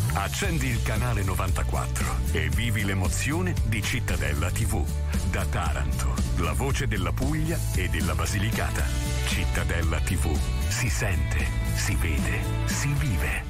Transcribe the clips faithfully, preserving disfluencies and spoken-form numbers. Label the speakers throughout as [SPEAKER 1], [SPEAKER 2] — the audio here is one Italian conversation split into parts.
[SPEAKER 1] Accendi il canale novantaquattro e vivi l'emozione di Cittadella tivù. Da Taranto, la voce della Puglia e della Basilicata. Cittadella tivù. Si sente, si vede, si vive.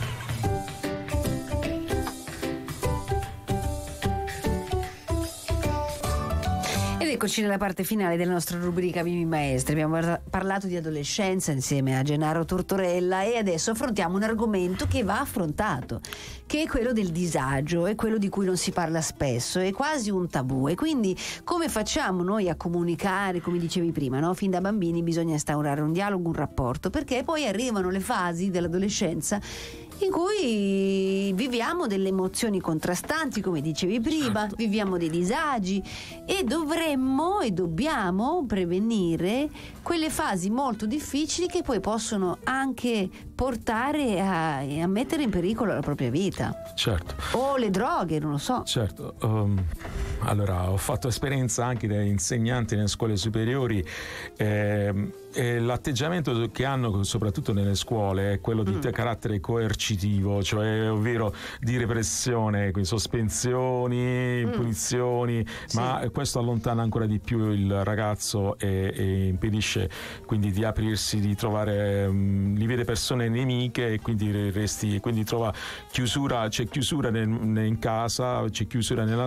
[SPEAKER 2] Ed eccoci nella parte finale della nostra rubrica Mimi Maestri. Abbiamo parlato di adolescenza insieme a Gennaro Tortorella e adesso affrontiamo un argomento che va affrontato, che è quello del disagio, è quello di cui non si parla spesso, è quasi un tabù. E quindi come facciamo noi a comunicare, come dicevi prima, no? Fin da bambini bisogna instaurare un dialogo, un rapporto, perché poi arrivano le fasi dell'adolescenza in cui viviamo delle emozioni contrastanti, come dicevi prima, certo. Viviamo dei disagi e dovremmo e dobbiamo prevenire quelle fasi molto difficili che poi possono anche portare a, a mettere in pericolo la propria vita.
[SPEAKER 3] Certo.
[SPEAKER 2] O le droghe, non lo so.
[SPEAKER 3] Certo. Um, allora, ho fatto esperienza anche da insegnante nelle scuole superiori. Eh, e l'atteggiamento che hanno soprattutto nelle scuole è quello di mm. carattere coercitivo, cioè ovvero di repressione, quindi sospensioni, mm. punizioni, sì. Ma questo allontana ancora di più il ragazzo e, e impedisce quindi di aprirsi, di trovare, um, li vede persone nemiche e quindi resti, quindi trova chiusura, c'è chiusura nel, in casa, c'è chiusura nella